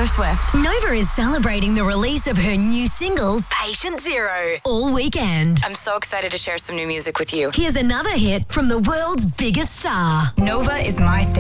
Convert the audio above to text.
Taylor Swift. Nova is celebrating the release of her new single, Patient Zero, all weekend. I'm so excited to share some new music with you. Here's another hit from the world's biggest star. Nova is my